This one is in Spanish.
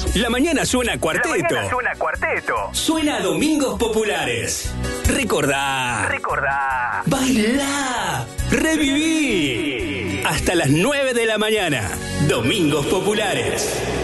La mañana suena cuarteto. La mañana suena cuarteto. Suena a Domingos Populares. Recordá. Bailá. Reviví. Hasta las 9 de la mañana. Domingos Populares.